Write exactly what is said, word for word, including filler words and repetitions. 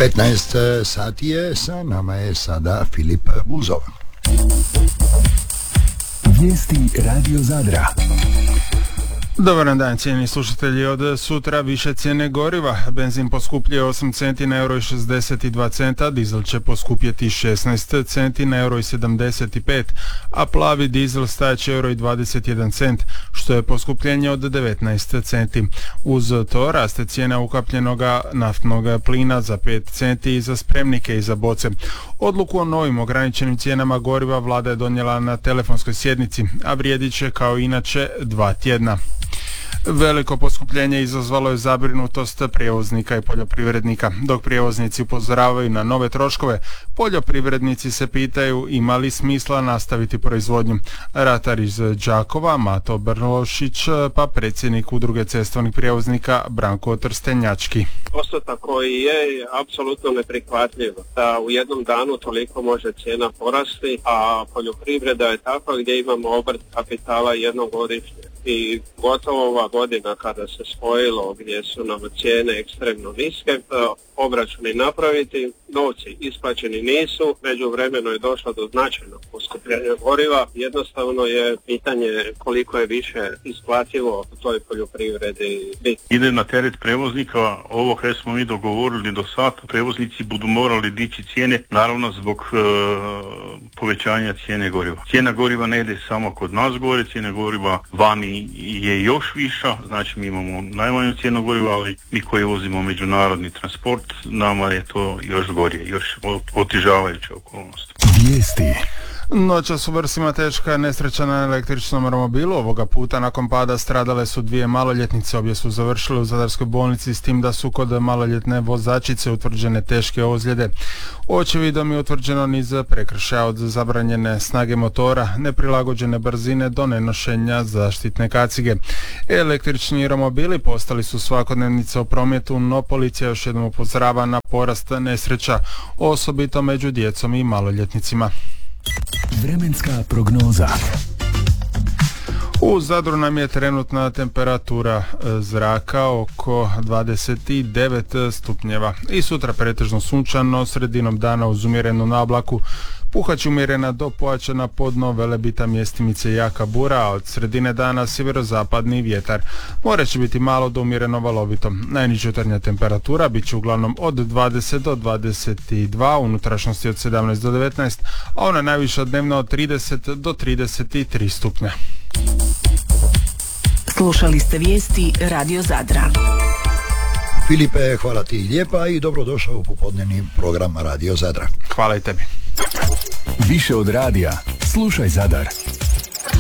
petnaest sati je, sa nama je sada Filip Buzov. Vijesti Radio Zadra. Dobar dan, cijenjeni slušatelji. Od sutra više cijene goriva. Benzin poskupljuje osam centi na euro i šezdeset dva centa, dizel će poskupjeti šesnaest centi na euro i sedamdeset pet, a plavi dizel staće euro i dvadeset jedan cent, što je poskupljenje od devetnaest centi. Uz to raste cijena ukapljenog naftnog plina za pet centi i za spremnike i za boce. Odluku o novim ograničenim cijenama goriva vlada je donijela na telefonskoj sjednici, a vrijedit će kao inače dva tjedna. Veliko poskupljenje izazvalo je zabrinutost prijevoznika i poljoprivrednika. Dok prijevoznici upozoravaju na nove troškove, poljoprivrednici se pitaju ima li smisla nastaviti proizvodnju. Ratar iz Đakova, Mato Brlošić, pa predsjednik udruge cestovnih prijevoznika Branko Trstenjački. Postotak koji je apsolutno neprihvatljiv, da u jednom danu toliko može cijena porasti, a poljoprivreda je takva gdje imamo obrt kapitala jednogodišnje. I gotovo ova godina kada se spojilo gdje su nam cijene ekstremno niske, obračuni napraviti, novci isplaćeni nisu, međuvremeno je došlo do značajnog poskupljenja goriva. Jednostavno je pitanje koliko je više isplativo u toj poljoprivredi biti. Ide na teret prevoznika, ovo kad smo mi dogovorili do sada, prevoznici budu morali dići cijene, naravno zbog e, povećanja cijene goriva. Cijena goriva ne ide samo kod nas gore, cijena goriva vani je još viša, znači mi imamo najmanju cijenu goriva, ali mi koji vozimo međunarodni transport, nama je to još gorije, još otežavajuća okolnost. Vijesti. Noćas u Vrsima teška nesreća na električnom romobilu. Ovoga puta nakon pada stradale su dvije maloljetnice. Obje su završile u Zadarskoj bolnici, s tim da su kod maloljetne vozačice utvrđene teške ozljede. Očevidom je utvrđeno niz prekršaja od zabranjene snage motora, neprilagođene brzine do nenošenja zaštitne kacige. Električni romobili postali su svakodnevnica u prometu, no policija još jednom upozorava na porast nesreća, osobito među djecom i maloljetnicima. Vremenska prognoza. U Zadru nam je trenutna temperatura zraka oko dvadeset devet stupnjeva i sutra pretežno sunčano, sredinom dana uz umjerenu nablaku. Puhać umjerena do pojačana podno Velebita, mjestimice jaka bura, a od sredine dana sjeverozapadni vjetar. More će biti malo do umjereno valovito. Najniža jutarnja temperatura bit će uglavnom od dvadeset do dvadeset dva, u unutrašnjosti od sedamnaest do devetnaest, a ona najviša dnevno od trideset do trideset tri stupnja. Slušali ste vijesti Radio Zadra. Filipe, hvala ti lijepa i dobrodošao u popodnevni program Radio Zadra. Hvala i tebi. Više od radija, slušaj Zadar.